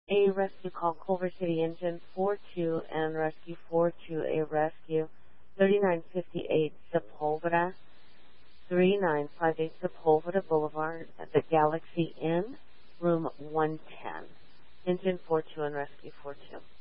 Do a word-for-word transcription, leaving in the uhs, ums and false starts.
A rescue call, Culver City Engine four two and Rescue four two, a rescue, thirty-nine fifty-eight Sepulveda, thirty-nine fifty-eight Sepulveda Boulevard at the Galaxy Inn, room one ten. Engine four two and Rescue four two.